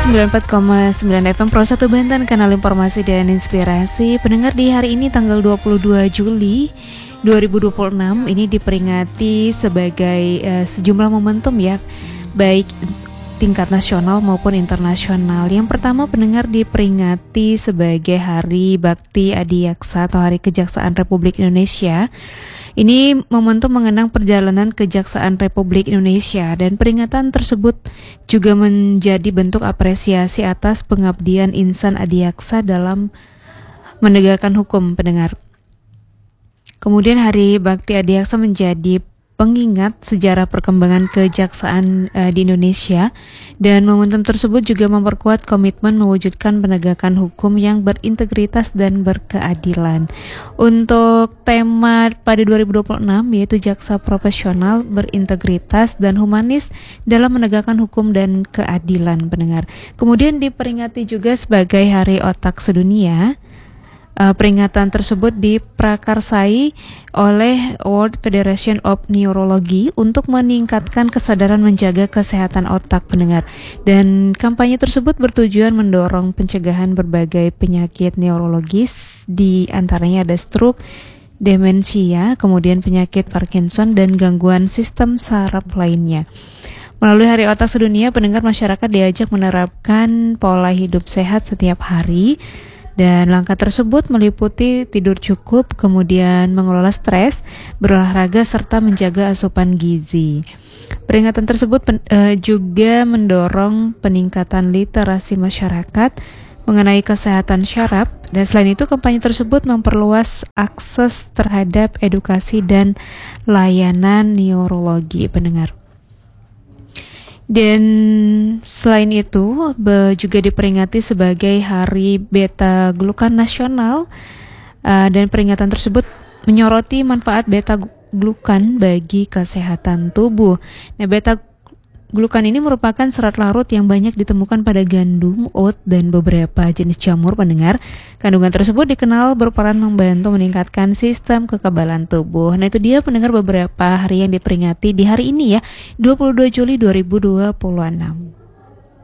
94,9 FM Pro 1 Banten, kanal informasi dan inspirasi. Pendengar, di hari ini tanggal 22 Juli 2026 ini diperingati sebagai sejumlah momentum ya, baik tingkat nasional maupun internasional. Yang pertama, pendengar, diperingati sebagai Hari Bakti Adiaksa atau Hari Kejaksaan Republik Indonesia. Ini momentum mengenang perjalanan Kejaksaan Republik Indonesia, dan peringatan tersebut juga menjadi bentuk apresiasi atas pengabdian insan adiaksa dalam menegakkan hukum, pendengar. Kemudian Hari Bakti Adiaksa menjadi pengingat sejarah perkembangan kejaksaan di Indonesia, dan momentum tersebut juga memperkuat komitmen mewujudkan penegakan hukum yang berintegritas dan berkeadilan. Untuk tema pada 2026 yaitu jaksa profesional, berintegritas dan humanis dalam menegakkan hukum dan keadilan, pendengar. Kemudian diperingati juga sebagai Hari Otak Sedunia. Peringatan tersebut diprakarsai oleh World Federation of Neurology untuk meningkatkan kesadaran menjaga kesehatan otak, pendengar. Dan kampanye tersebut bertujuan mendorong pencegahan berbagai penyakit neurologis, di antaranya ada stroke, demensia, kemudian penyakit Parkinson dan gangguan sistem saraf lainnya. Melalui Hari Otak Sedunia, pendengar, masyarakat diajak menerapkan pola hidup sehat setiap hari. Dan langkah tersebut meliputi tidur cukup, kemudian mengelola stres, berolahraga, serta menjaga asupan gizi. Peringatan tersebut juga mendorong peningkatan literasi masyarakat mengenai kesehatan syaraf. Dan selain itu, kampanye tersebut memperluas akses terhadap edukasi dan layanan neurologi, pendengar. Dan selain itu juga diperingati sebagai Hari Beta Glukan Nasional, dan peringatan tersebut menyoroti manfaat beta glukan bagi kesehatan tubuh. Nah, beta glukan ini merupakan serat larut yang banyak ditemukan pada gandum, oat, dan beberapa jenis jamur, pendengar. Kandungan tersebut dikenal berperan membantu meningkatkan sistem kekebalan tubuh. Nah, itu dia, pendengar, beberapa hari yang diperingati di hari ini ya, 22 Juli 2026.